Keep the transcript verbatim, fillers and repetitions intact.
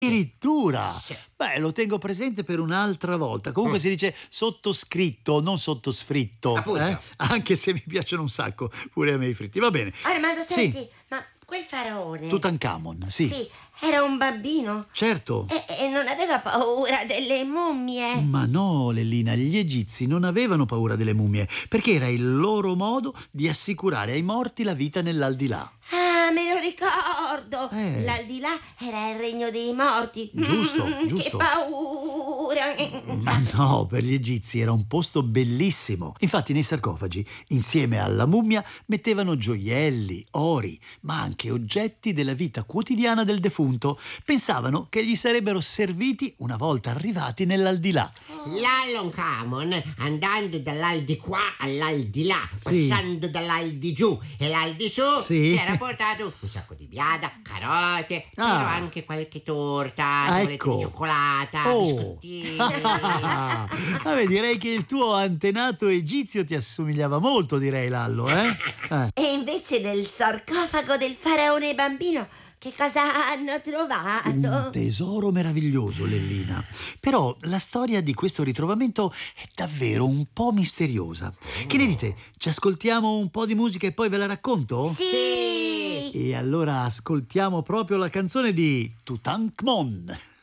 Addirittura! Sì. Beh, lo tengo presente per un'altra volta. Comunque Mm. si dice sottoscritto, non sottosfritto. Appunto. Eh? Anche se mi piacciono un sacco pure a me i fritti. Va bene. Armando, Sì. senti, ma quel faraone... Tutankhamon, sì. Sì, era un bambino? Certo. E, e non aveva paura delle mummie? Ma no, Lellina, gli egizi non avevano paura delle mummie, perché era il loro modo di assicurare ai morti la vita nell'aldilà. Ah, me lo ricordo! Eh. L'aldilà era il regno dei morti. Giusto, Mm, giusto. Che paura! Ma no, per gli egizi era un posto bellissimo. Infatti nei sarcofagi, insieme alla mummia, mettevano gioielli, ori, ma anche oggetti della vita quotidiana del defunto. Pensavano che gli sarebbero serviti una volta arrivati nell'aldilà. L'Alloncamon, andando dall'aldilà all'aldilà, Sì. passando dall'aldigiù e l'aldisù, Sì. si era portato un sacco di biada, carote, Ah. però anche qualche torta, Ah, tavolette ecco. di cioccolata, Oh. biscottini. Vabbè, direi che il tuo antenato egizio ti assomigliava molto, direi, Lallo, eh? eh. E invece nel sarcofago del faraone bambino, che cosa hanno Un trovato? tesoro meraviglioso, Lellina. Però la storia di questo ritrovamento è davvero un po' misteriosa. Che ne dite? Ci ascoltiamo un po' di musica e poi ve la racconto? Sì! E allora ascoltiamo proprio la canzone di Tutankhamon.